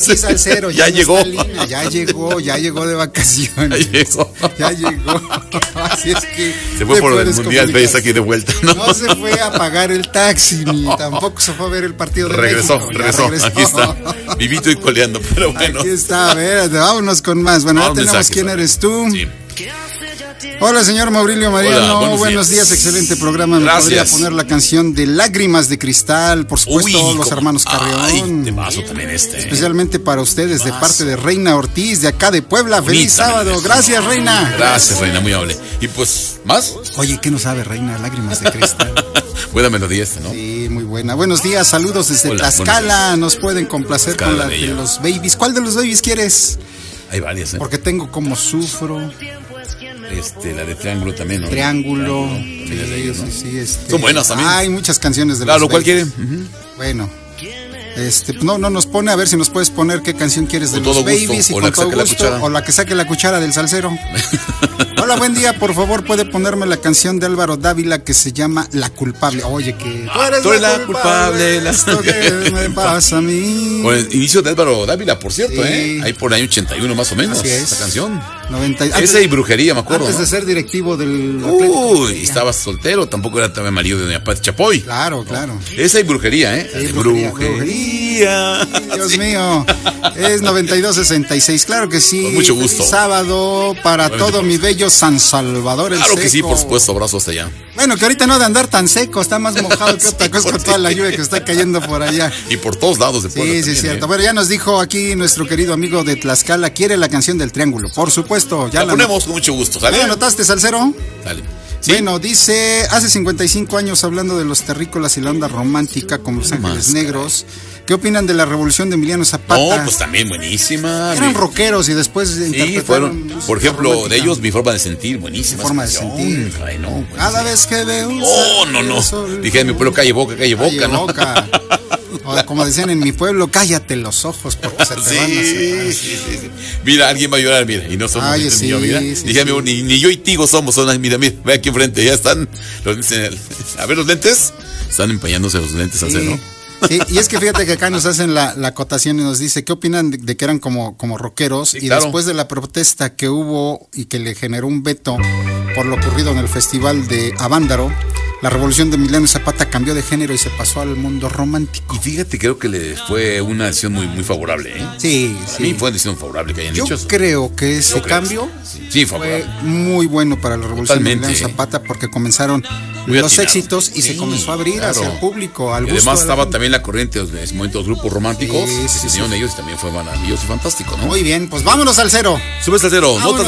Sí, salsero. Ya no llegó. Ya llegó de vacaciones. Ya llegó. Así es que se fue por el Mundial, ves aquí de vuelta, ¿no? No se fue a pagar el taxi, ni tampoco se fue a ver el partido de regresó, México. regresó. Aquí está, vivito y coleando, pero bueno. Aquí está, a ver, vámonos con más. Bueno, ya tenemos mensajes, quién eres tú. Sí. Hola, señor Maurilio Mariano. Hola, buenos días, excelente programa. ¿Me podría poner la canción de Lágrimas de Cristal? Por supuesto, los hermanos Carreón. Ay, temazo también especialmente para ustedes, de parte de Reina Ortiz, de acá de Puebla. Feliz sábado. Gracias, Reina. Gracias, Reina, muy amable. Y pues, ¿más? Oye, ¿qué no sabe, Reina? Lágrimas de Cristal. Buena melodía esta, ¿no? Sí, muy buena. Buenos días, saludos desde Tlaxcala. Nos pueden complacer con la de los babies. ¿Cuál de los babies quieres? Hay varias, Porque tengo Como Sufro. La de Triángulo también, ¿no? Triángulo. Sí, son buenas también. Hay muchas canciones de los ¿cuál quieren? Bueno. No nos pone, a ver si nos puedes poner qué canción quieres de los babies y con todo gusto, o la que saque la cuchara del salsero. Hola, buen día, por favor, puede ponerme la canción de Álvaro Dávila que se llama La Culpable. Oye, que tú eres la culpable, esto que me pasa a mí. Con el inicio de Álvaro Dávila, por cierto, ahí por el año 81 más o menos, esa canción. 90, esa y Brujería, me acuerdo. Antes de ser directivo del estabas soltero, tampoco era también marido de doña Pati Chapoy. Claro. Esa y Brujería, Sí, brujería. Dios mío. Es 9266, claro que sí. Con mucho gusto. Sábado para todo mi bello San Salvador el Claro seco. Que sí, por supuesto, abrazo hasta allá. Bueno, que ahorita no de andar tan seco, está más mojado que otra cosa con toda la lluvia que está cayendo por allá. Y por todos lados de Puebla. Sí, cierto. Bueno, ya nos dijo aquí nuestro querido amigo de Tlaxcala, quiere la canción del Triángulo. Por supuesto, ya la ponemos con mucho gusto, ¿sale? ¿La anotaste, salsero? Dale. ¿Sí? Bueno, dice, hace 55 años hablando de los terrícolas y la onda romántica como Los Ángeles Negros. ¿Qué opinan de la revolución de Emiliano Zapata? No, pues también buenísima. Eran rockeros y después fueron, por ejemplo, de ellos Mi Forma de Sentir, buenísima. Mi Forma de Sentir. Ay, no, cada vez que veo no. Dije en mi pueblo calle boca, ¿no? O como decían en mi pueblo, cállate los ojos porque se te van a hacer. Sí. Mira, alguien va a llorar, mira, y no somos yo, mira. Dije, amigo, ni yo y Tigo somos, mira, ve aquí enfrente, ya están a ver los lentes, están empañándose los lentes al ¿no? Sí, y es que fíjate que acá nos hacen la acotación y nos dice, ¿qué opinan de que eran como rockeros? Y claro, después de la protesta que hubo y que le generó un veto por lo ocurrido en el festival de Avándaro, la revolución de Emiliano Zapata cambió de género y se pasó al mundo romántico. Y fíjate, creo que le fue una decisión muy, muy favorable, ¿eh? Sí. A mí fue una decisión favorable que hayan dicho eso. Yo creo que ese cambio fue muy bueno para la revolución de Emiliano Zapata porque comenzaron los éxitos y se comenzó a abrir hacia el público. Al gusto. Además estaba también la corriente de ese momento de los grupos románticos que se unieron ellos y también fue maravilloso y fantástico, ¿no? Muy bien, pues vámonos al cero. Subes al cero, notas